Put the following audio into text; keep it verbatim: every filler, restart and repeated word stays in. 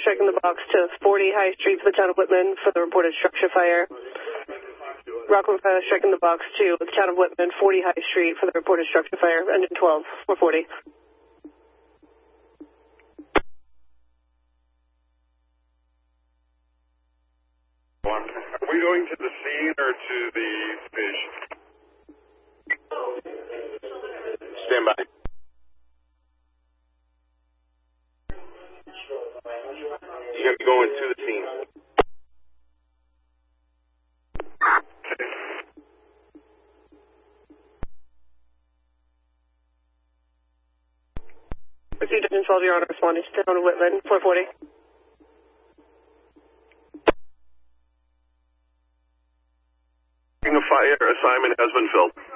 striking the box to forty High Street for the town of Whitman for the reported structure fire. Rockwell Fire striking the box to the town of Whitman, forty High Street for the reported structure fire. Engine twelve, four forty. Are we going to the scene or to the station? Stand by. You're going to go into the scene. Received engine twelve, Your Honor, responding to town of Whitman, four forty. A fire assignment has been filled.